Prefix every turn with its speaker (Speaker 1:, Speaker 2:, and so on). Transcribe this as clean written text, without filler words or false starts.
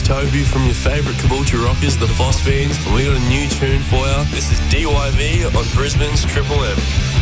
Speaker 1: Toby from your favourite Caboolture rockers, the Phosphines, and we got a new tune for you. This is DYV on Brisbane's Triple M.